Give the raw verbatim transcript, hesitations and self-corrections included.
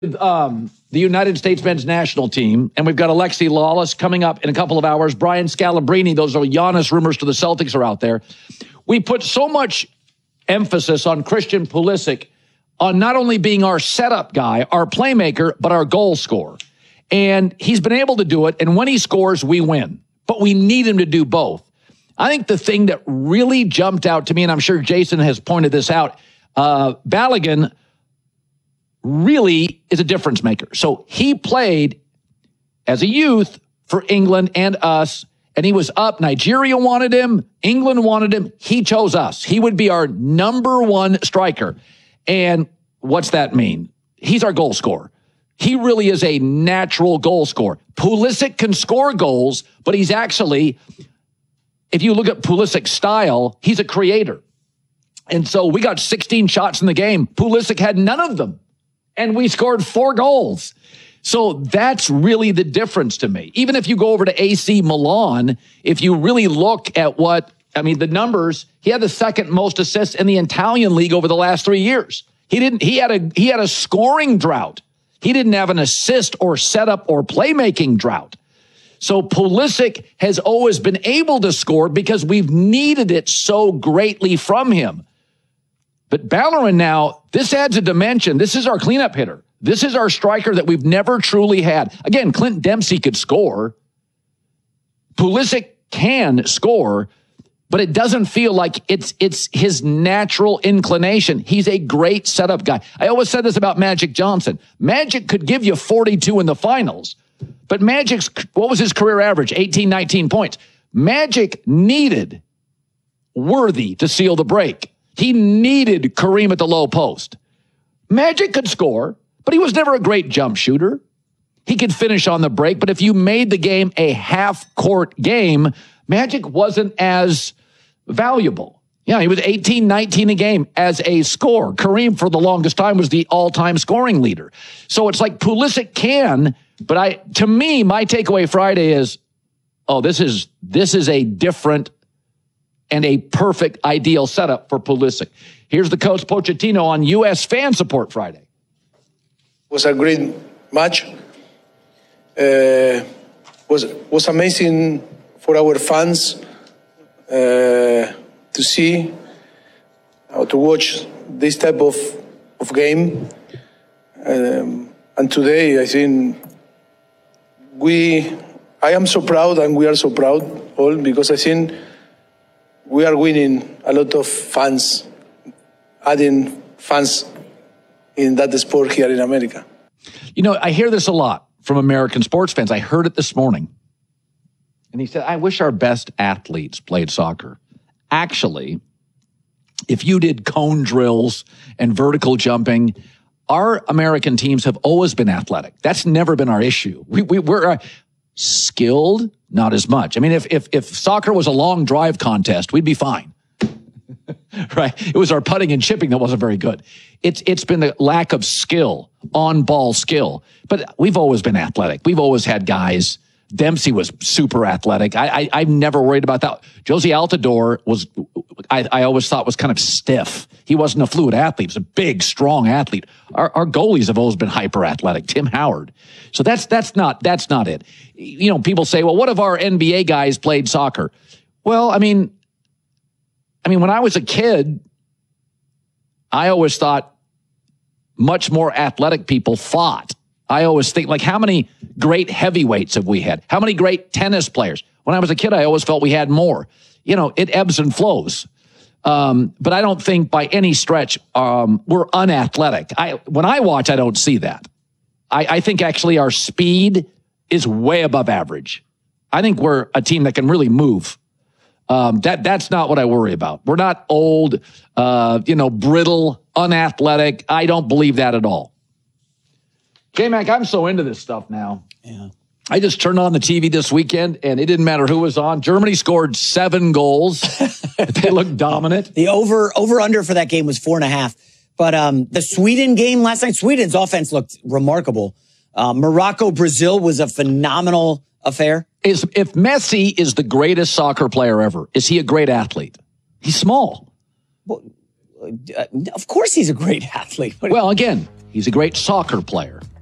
Um, the United States men's national team, and we've got Alexi Lawless coming up in a couple of hours. Brian Scalabrine, those are Giannis rumors to the Celtics are out there. We put so much emphasis on Christian Pulisic on not only being our setup guy, our playmaker, but our goal scorer. And he's been able to do it, and when he scores, we win. But we need him to do both. I think the thing that really jumped out to me, and I'm sure Jason has pointed this out, uh, Balogun really is a difference maker. So he played as a youth for England and us, and he was up. Nigeria wanted him. England wanted him. He chose us. He would be our number one striker. And what's that mean? He's our goal scorer. He really is a natural goal scorer. Pulisic can score goals, but he's actually, if you look at Pulisic's style, he's a creator. And so we got sixteen shots in the game. Pulisic had none of them. And we scored four goals. So that's really the difference to me. Even if you go over to A C Milan, if you really look at what, I mean, the numbers, he had the second most assists in the Italian league over the last three years. He didn't, he had a, he had a scoring drought. He didn't have an assist or setup or playmaking drought. So Pulisic has always been able to score because we've needed it so greatly from him. But Balogun now, this adds a dimension. This is our cleanup hitter. This is our striker that we've never truly had. Again, Clint Dempsey could score. Pulisic can score, but it doesn't feel like it's it's his natural inclination. He's a great setup guy. I always said this about Magic Johnson. Magic could give you forty-two in the finals, but Magic's, what was his career average? eighteen, nineteen points. Magic needed Worthy to seal the break. He needed Kareem at the low post. Magic could score, but he was never a great jump shooter. He could finish on the break, but if you made the game a half-court game, Magic wasn't as valuable. Yeah, he was eighteen, nineteen a game as a scorer. Kareem, for the longest time, was the all-time scoring leader. So it's like Pulisic can, but I, to me, my takeaway Friday is, oh, this is this is a different and a perfect, ideal setup for Pulisic. Here's the coach Pochettino on U S Fan Support Friday. It was a great match. Uh, was was amazing for our fans uh, to see, uh, to watch this type of of game. Um, and today, I think we, I am so proud, and we are so proud all, because I think we are winning a lot of fans, adding fans in that sport here in America. You know, I hear this a lot from American sports fans. I heard it this morning. And he said, I wish our best athletes played soccer. Actually, if you did cone drills and vertical jumping, our American teams have always been athletic. That's never been our issue. We, we, we're uh, skilled, not as much. I mean, if, if, if soccer was a long drive contest, we'd be fine. Right? It was our putting and chipping that wasn't very good. It's it's been the lack of skill, on-ball skill. But we've always been athletic. We've always had guys. Dempsey was super athletic. I, I I've never worried about that. Josie Altidore was, I, I always thought was kind of stiff. He wasn't a fluid athlete. He was a big, strong athlete. Our, our goalies have always been hyper athletic. Tim Howard. So that's that's not that's not it. You know, people say, well, what if our N B A guys played soccer? Well, I mean. I mean, when I was a kid, I always thought much more athletic people fought. I always think, like, how many great heavyweights have we had? How many great tennis players? When I was a kid, I always felt we had more. You know, it ebbs and flows. Um, but I don't think by any stretch um, we're unathletic. I, when I watch, I don't see that. I, I think actually our speed is way above average. I think we're a team that can really move. Um, that that's not what I worry about. We're not old, uh, you know, brittle, unathletic. I don't believe that at all. J-Mac, I'm so into this stuff now. Yeah. I just turned on the T V this weekend, and it didn't matter who was on. Germany scored seven goals. They looked dominant. The over over under for that game was four and a half. But um, the Sweden game last night, Sweden's offense looked remarkable. Uh, Morocco, Brazil was a phenomenal affair. Is if Messi is the greatest soccer player ever, is he a great athlete? He's small. Well, uh, of course he's a great athlete. Well, again, He's a great soccer player.